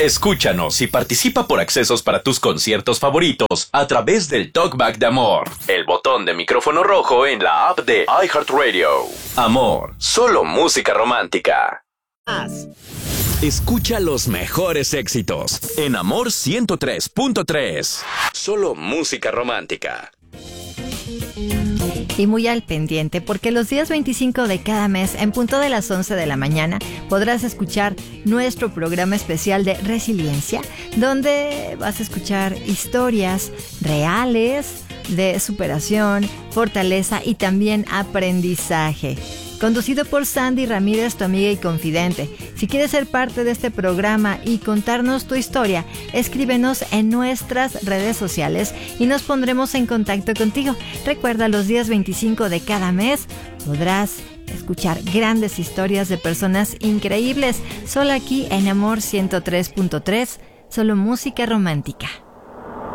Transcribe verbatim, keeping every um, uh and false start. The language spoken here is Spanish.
Escúchanos y participa por accesos para tus conciertos favoritos a través del Talkback de Amor, el botón de micrófono rojo en la app de iHeartRadio. Amor, solo música romántica. Escucha los mejores éxitos en Amor ciento tres punto tres. Solo música romántica. Y muy al pendiente, porque los días veinticinco de cada mes, en punto de las once de la mañana, podrás escuchar nuestro programa especial de Resiliencia, donde vas a escuchar historias reales de superación, fortaleza y también aprendizaje. Conducido por Sandy Ramírez, tu amiga y confidente. Si quieres ser parte de este programa y contarnos tu historia, escríbenos en nuestras redes sociales y nos pondremos en contacto contigo. Recuerda, los días veinticinco de cada mes podrás escuchar grandes historias de personas increíbles, solo aquí en Amor ciento tres punto tres, solo música romántica.